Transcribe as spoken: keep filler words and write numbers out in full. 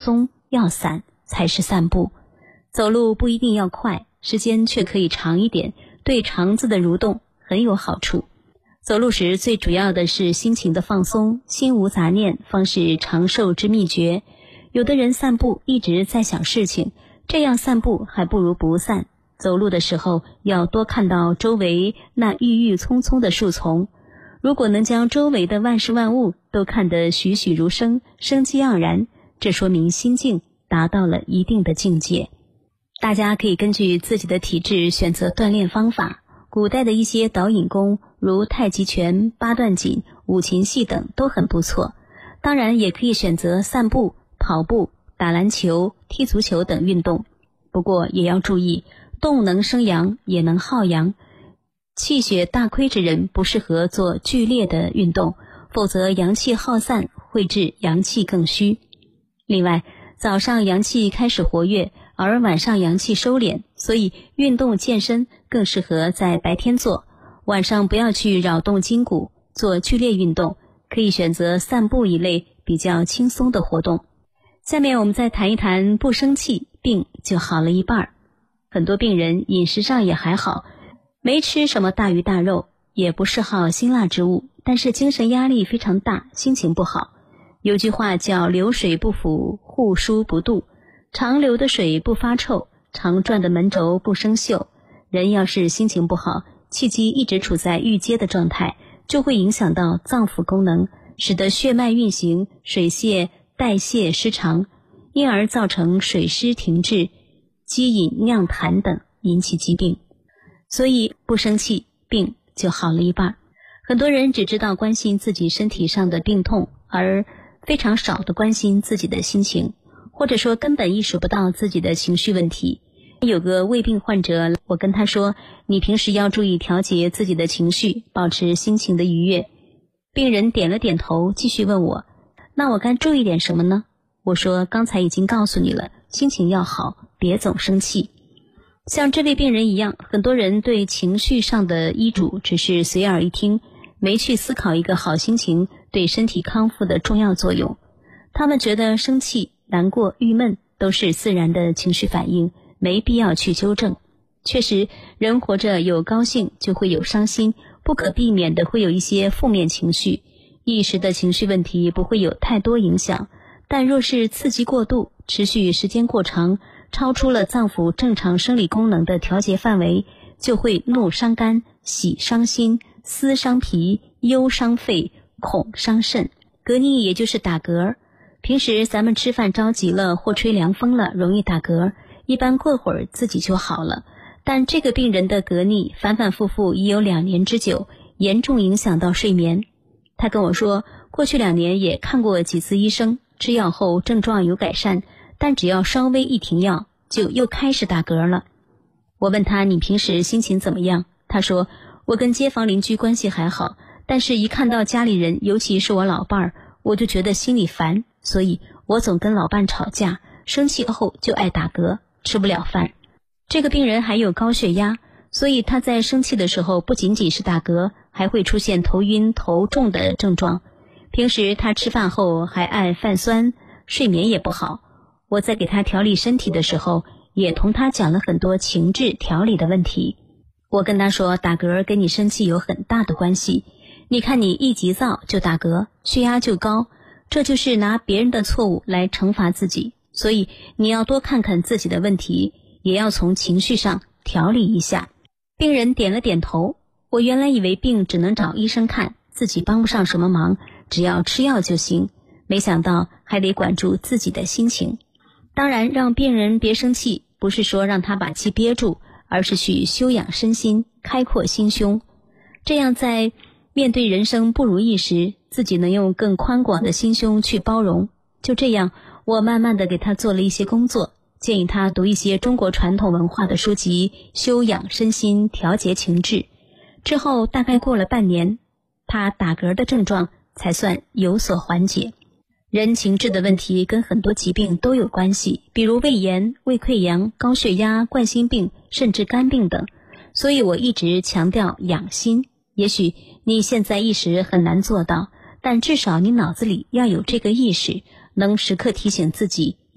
松要散才是散步。走路不一定要快，时间却可以长一点，对肠子的蠕动很有好处。走路时最主要的是心情的放松，心无杂念方是长寿之秘诀。有的人散步一直在想事情，这样散步还不如不散。走路的时候要多看到周围那郁郁葱葱的树丛，如果能将周围的万事万物都看得栩栩如生，生机盎然，这说明心境达到了一定的境界。大家可以根据自己的体质选择锻炼方法，古代的一些导引功如太极拳、八段锦、五禽戏等都很不错。当然也可以选择散步、跑步、打篮球、踢足球等运动，不过也要注意，动能生阳也能耗阳，气血大亏之人不适合做剧烈的运动，否则阳气耗散会致阳气更虚。另外，早上阳气开始活跃，而晚上阳气收敛，所以运动健身更适合在白天做，晚上不要去扰动筋骨，做剧烈运动，可以选择散步一类比较轻松的活动。下面我们再谈一谈不生气，病就好了一半。很多病人饮食上也还好，没吃什么大鱼大肉，也不嗜好辛辣之物，但是精神压力非常大，心情不好。有句话叫流水不腐，户枢不蠹，常流的水不发臭，常转的门轴不生锈。人要是心情不好，气机一直处在郁结的状态，就会影响到脏腑功能，使得血脉运行、水泄代谢失常，因而造成水湿停滞、积饮酿痰等，引起疾病。所以不生气，病就好了一半。很多人只知道关心自己身体上的病痛，而非常少的关心自己的心情，或者说根本意识不到自己的情绪问题。有个胃病患者，我跟他说，你平时要注意调节自己的情绪，保持心情的愉悦。病人点了点头，继续问我，那我该注意点什么呢？我说，刚才已经告诉你了，心情要好，别总生气。像这位病人一样，很多人对情绪上的医嘱只是随耳一听，没去思考一个好心情对身体康复的重要作用。他们觉得生气、难过、郁闷都是自然的情绪反应，没必要去纠正。确实，人活着有高兴就会有伤心，不可避免的会有一些负面情绪。一时的情绪问题不会有太多影响，但若是刺激过度，持续时间过长，超出了脏腑正常生理功能的调节范围，就会怒伤肝、喜伤心、思伤脾、忧伤肺、恐伤肾。嗝逆也就是打嗝，平时咱们吃饭着急了或吹凉风了，容易打嗝，一般过会儿自己就好了。但这个病人的嗝逆反反复复已有两年之久，严重影响到睡眠。他跟我说，过去两年也看过几次医生，吃药后症状有改善，但只要稍微一停药，就又开始打嗝了。我问他，你平时心情怎么样？他说，我跟街坊邻居关系还好，但是一看到家里人，尤其是我老伴儿，我就觉得心里烦，所以我总跟老伴吵架，生气后就爱打嗝，吃不了饭。这个病人还有高血压，所以他在生气的时候不仅仅是打嗝，还会出现头晕头重的症状。平时他吃饭后还爱泛酸，睡眠也不好。我在给他调理身体的时候，也同他讲了很多情志调理的问题。我跟他说，打嗝跟你生气有很大的关系。你看你一急躁就打嗝，血压就高，这就是拿别人的错误来惩罚自己。所以你要多看看自己的问题，也要从情绪上调理一下。病人点了点头，我原来以为病只能找医生看，自己帮不上什么忙，只要吃药就行，没想到还得管住自己的心情。当然，让病人别生气，不是说让他把气憋住，而是去修养身心，开阔心胸。这样在面对人生不如意时，自己能用更宽广的心胸去包容。就这样，我慢慢的给他做了一些工作，建议他读一些中国传统文化的书籍，修养身心，调节情志。之后大概过了半年，他打嗝的症状才算有所缓解。人情志的问题跟很多疾病都有关系，比如胃炎、胃溃疡、高血压、冠心病，甚至肝病等。所以我一直强调养心。也许你现在一时很难做到，但至少你脑子里要有这个意识，能时刻提醒自己